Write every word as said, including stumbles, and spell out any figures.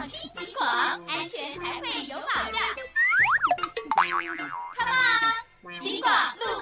听警广，安全才会有保障。Come on，警广路